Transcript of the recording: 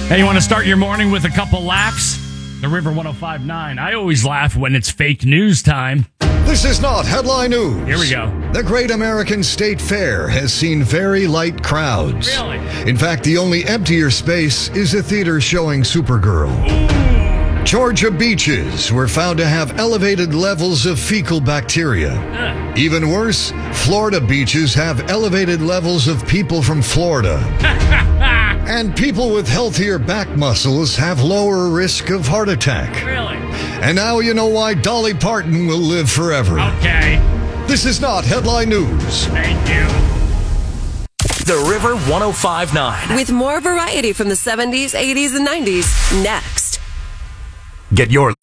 Hey, you want to start your morning with a couple laughs? The River 105.9. I always laugh when it's fake news time. This is not headline news. Here we go. The Great American State Fair has seen very light crowds. Really? In fact, the only emptier space is a theater showing Supergirl. Georgia beaches were found to have elevated levels of fecal bacteria. Even worse, Florida beaches have elevated levels of people from Florida. And people with healthier back muscles have lower risk of heart attack. Really? And now you know why Dolly Parton will live forever. Okay. This is not headline news. Thank you. The River 105.9. With more variety from the 70s, 80s, and 90s next. Get your